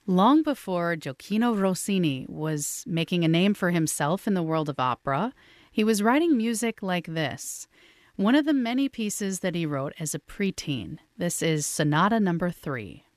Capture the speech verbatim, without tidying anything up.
Long before Gioacchino Rossini was making a name for himself in the world of opera, he was writing music like this. One of the many pieces that he wrote as a preteen. This is Sonata Number Three.